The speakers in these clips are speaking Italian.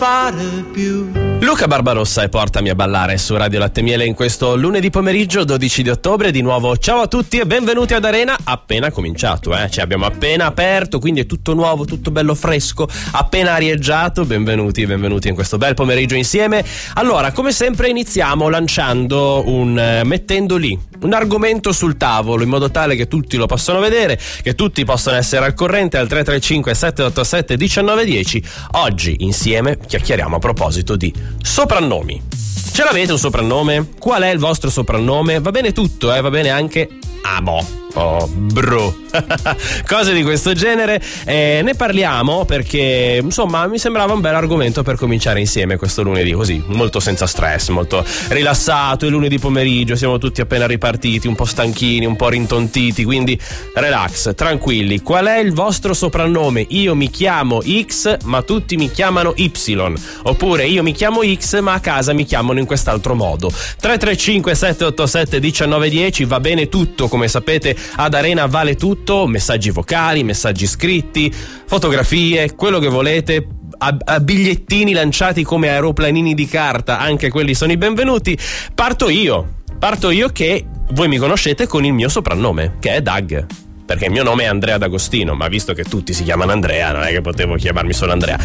fare più. Luca Barbarossa e Portami a ballare su Radio Latte e Miele in questo lunedì pomeriggio 12 di ottobre. Di nuovo ciao a tutti e benvenuti ad Arena. Appena cominciato, Cioè abbiamo appena aperto, quindi è tutto nuovo, tutto bello fresco, appena arieggiato. Benvenuti in questo bel pomeriggio insieme. Allora, come sempre iniziamo lanciando mettendo lì un argomento sul tavolo in modo tale che tutti lo possano vedere, che tutti possano essere al corrente al 335 787 1910. Oggi insieme chiacchieriamo a proposito di soprannomi. Ce l'avete un soprannome? Qual è il vostro soprannome? Va bene tutto, va bene anche amo. Oh, bro. Cose di questo genere. Ne parliamo perché, insomma, mi sembrava un bel argomento per cominciare insieme questo lunedì, così, molto senza stress, molto rilassato. È lunedì pomeriggio, siamo tutti appena ripartiti, un po' stanchini, un po' rintontiti, quindi relax, tranquilli. Qual è il vostro soprannome? Io mi chiamo X, ma tutti mi chiamano Y. Oppure io mi chiamo X, ma a casa mi chiamano in quest'altro modo. 335 787 1910, va bene tutto, come sapete. Ad Arena vale tutto, messaggi vocali, messaggi scritti, fotografie, quello che volete, a bigliettini lanciati come aeroplanini di carta, anche quelli sono i benvenuti. Parto io che voi mi conoscete con il mio soprannome, che è Doug, perché il mio nome è Andrea D'Agostino, ma visto che tutti si chiamano Andrea, non è che potevo chiamarmi solo Andrea.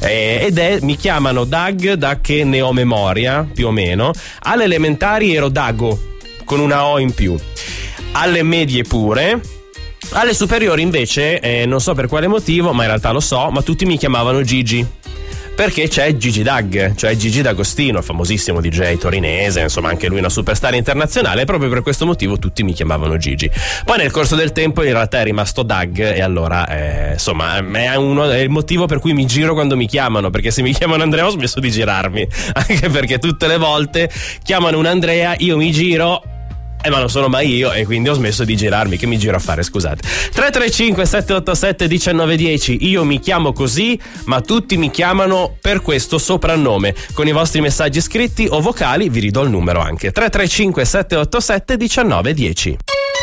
Mi chiamano Doug da che ne ho memoria, più o meno. Alle elementari ero Dago, con una O in più. Alle medie pure. Alle superiori invece non so per quale motivo, ma in realtà lo so, ma tutti mi chiamavano Gigi, perché c'è Gigi Doug, cioè Gigi D'Agostino, il famosissimo DJ torinese, insomma anche lui una superstar internazionale, e proprio per questo motivo tutti mi chiamavano Gigi. Poi nel corso del tempo in realtà è rimasto Doug, e allora insomma è il motivo per cui mi giro quando mi chiamano, perché se mi chiamano Andrea ho smesso di girarmi, anche perché tutte le volte chiamano un Andrea, io mi giro, ma non sono mai io, e quindi ho smesso di girarmi. Che mi giro a fare, scusate. 335 787 1910. Io mi chiamo così, ma tutti mi chiamano per questo soprannome. Con i vostri messaggi scritti o vocali vi ridò il numero anche. 335 787 1910.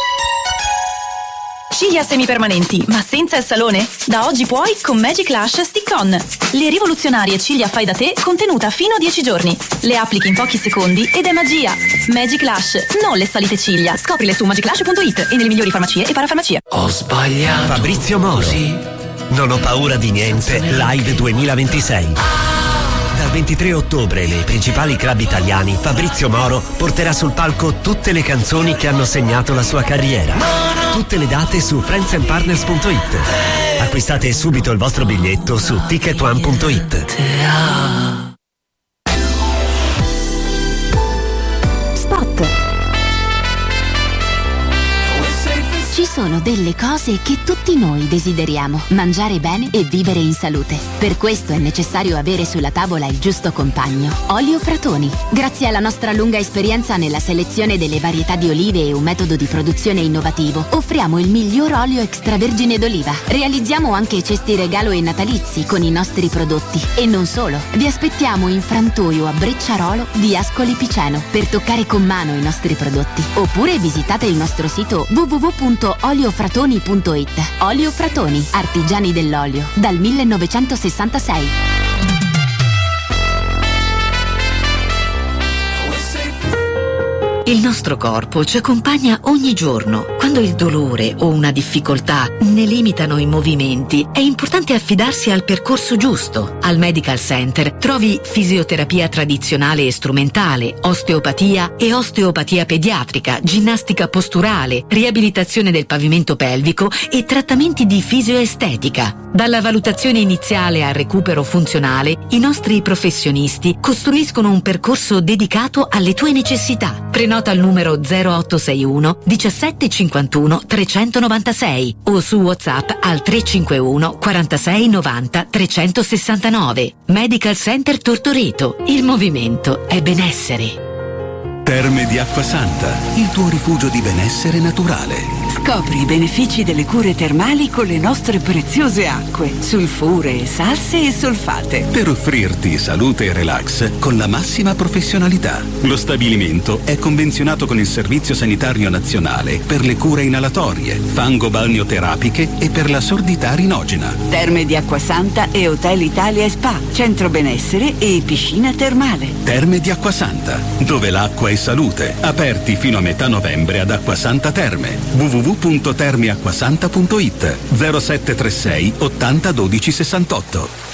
Ciglia semipermanenti, ma senza il salone? Da oggi puoi con Magic Lash Stick-On. Le rivoluzionarie ciglia fai da te contenuta fino a 10 giorni. Le applichi in pochi secondi ed è magia. Magic Lash, non le solite ciglia. Scoprile su magiclash.it e nelle migliori farmacie e parafarmacie. Ho sbagliato. Fabrizio Moro. Così. Non ho paura di niente. Live 2026. Dal 23 ottobre nei principali club italiani, Fabrizio Moro porterà sul palco tutte le canzoni che hanno segnato la sua carriera. Tutte le date su friendsandpartners.it. Acquistate subito il vostro biglietto su ticketone.it. Spot. Ci sono delle cose che tutti noi desideriamo: mangiare bene e vivere in salute. Per questo è necessario avere sulla tavola il giusto compagno: Olio Fratoni. Grazie alla nostra lunga esperienza nella selezione delle varietà di olive e un metodo di produzione innovativo, offriamo il miglior olio extravergine d'oliva. Realizziamo anche cesti regalo e natalizi con i nostri prodotti. E non solo, vi aspettiamo in frantoio a Brecciarolo di Ascoli Piceno per toccare con mano i nostri prodotti. Oppure visitate il nostro sito www.oliofratoni.it. Olio Fratoni, artigiani dell'olio, dal 1966. Il nostro corpo ci accompagna ogni giorno. Quando il dolore o una difficoltà ne limitano i movimenti, è importante affidarsi al percorso giusto. Al Medical Center trovi fisioterapia tradizionale e strumentale, osteopatia e osteopatia pediatrica, ginnastica posturale, riabilitazione del pavimento pelvico e trattamenti di fisioestetica. Dalla valutazione iniziale al recupero funzionale, i nostri professionisti costruiscono un percorso dedicato alle tue necessità. Prenota al numero 0861 17 51 396 o su WhatsApp al 351 46 90 369. Medical Center Tortoreto. Il movimento è benessere. Terme di Acquasanta, il tuo rifugio di benessere naturale. Scopri i benefici delle cure termali con le nostre preziose acque, sulfure, salse e solfate. Per offrirti salute e relax con la massima professionalità. Lo stabilimento è convenzionato con il Servizio Sanitario Nazionale per le cure inalatorie, fango-balneoterapiche e per la sordità rinogena. Terme di Acquasanta e Hotel Italia e Spa, centro benessere e piscina termale. Terme di Acquasanta, dove l'acqua è salute. Aperti fino a metà novembre ad Acquasanta Terme. www.termeacquasanta.it 0736 80 12 68.